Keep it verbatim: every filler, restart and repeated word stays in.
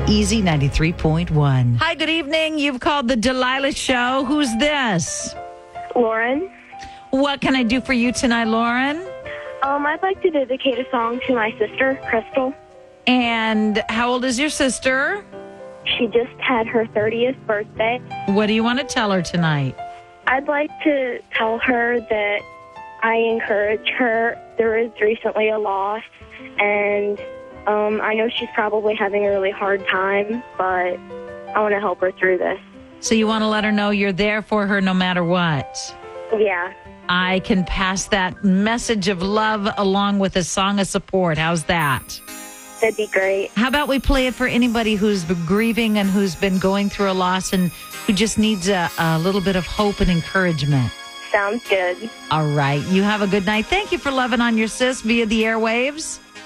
Easy ninety-three point one. Hi, good evening. You've called the Delilah Show. Who's this? Lauren. What can I do for you tonight, Lauren? Um, I'd like to dedicate a song to my sister, Crystal. And how old is your sister? She just had her thirtieth birthday. What do you want to tell her tonight? I'd like to tell her that I encourage her. There is recently a loss, and um, I know she's probably having a really hard time, but I want to help her through this. So you want to let her know you're there for her no matter what? Yeah. I can pass that message of love along with a song of support. How's that? That'd be great. How about we play it for anybody who's been grieving and who's been going through a loss and who just needs a, a little bit of hope and encouragement? Sounds good. All right. You have a good night. Thank you for loving on your sis via the airwaves.